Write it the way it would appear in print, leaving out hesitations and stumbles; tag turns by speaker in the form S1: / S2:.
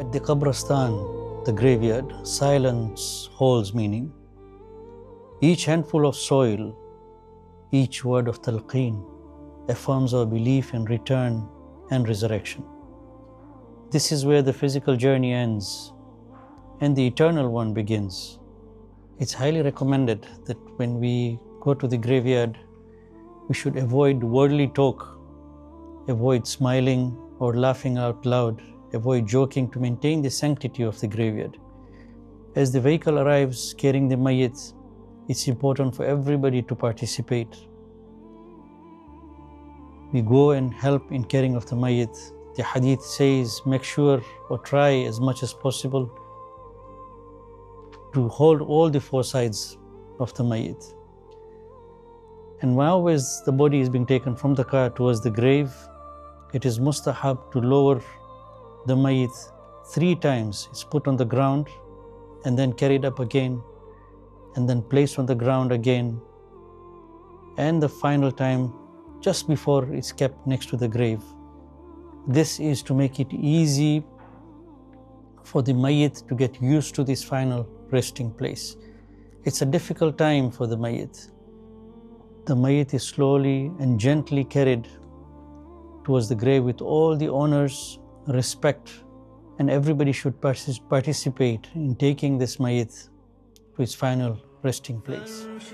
S1: At the Qabristan, the graveyard, silence holds meaning. Each handful of soil, each word of talqeen affirms our belief in return and resurrection. This is where the physical journey ends and the eternal one begins. It's highly recommended that when we go to the graveyard, we should avoid worldly talk, avoid smiling or laughing out loud, avoid joking to maintain the sanctity of the graveyard. As the vehicle arrives carrying the mayyit, it's important for everybody to participate. We go and help in caring of the mayyit. The hadith says, make sure or try as much as possible to hold all the four sides of the mayyit. And now as the body is being taken from the car towards the grave, it is mustahab to lower the mayyit 3 times. It's put on the ground and then carried up again and then placed on the ground again. And the final time, just before it's kept next to the grave. This is to make it easy for the mayyit to get used to this final resting place. It's a difficult time for the mayyit. The mayyit is slowly and gently carried towards the grave with all the honors, respect, and everybody should participate in taking this mayyit to its final resting place.